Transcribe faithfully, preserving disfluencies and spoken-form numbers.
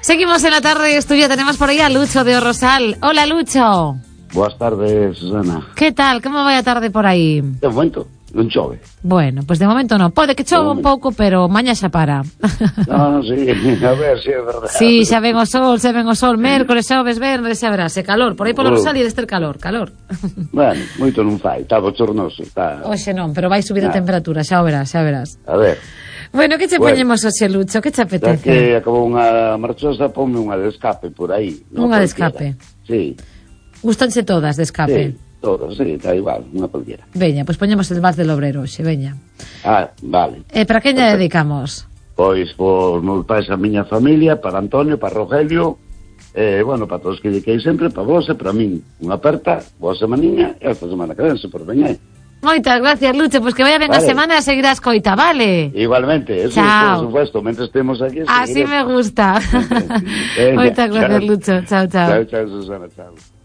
Seguimos en la tarde estudio, tenemos por ahí a Lucho de Rosal. Hola, Lucho. Boas tardes, Susana. ¿Qué tal? ¿Cómo vai a tarde por aí? De momento, non chove. Bueno, pues de momento non. Pode que chova un pouco, pero maña xa para. No, sí, a ver si é verdade. Sí, xa ven o sol, xa ven o sol, mércoles, xoves, venres, xa verás, é calor. Por aí polo Rosal e deste calor, calor. Bueno, moito non fai, está bochornoso, está... Oxe non, pero vai subir a temperatura, xa o verás, xa verás. A ver... Bueno, que che bueno, poñemos hoxe, Lucho? Que che apetece? Ya que acabou unha marchosa, ponme unha de escape por aí. No unha de escape? Sí. Gústanse todas de escape? Sí, todas, sí, está igual, unha cualquiera. Veña, pois pues poñemos el Vals del Obrero hoxe, veña. Ah, vale. E eh, para quen lle dedicamos? Pois por meus pais, a miña familia, para Antonio, para Rogelio, eh, bueno, para todos que dediquei sempre, para vos e para min. Unha aperta, boa semaninha, e esta semana que ven, se por veñai. Moitas gracias, Lucho, pois pues que vaya ben vale. A semana a seguir a escoita, vale? Igualmente, eso chao. Por supuesto, mentre estemos aquí... Así me gusta. Moitas gracias, chao. Lucho, chao, chao. Chao, chao, Susana, chao.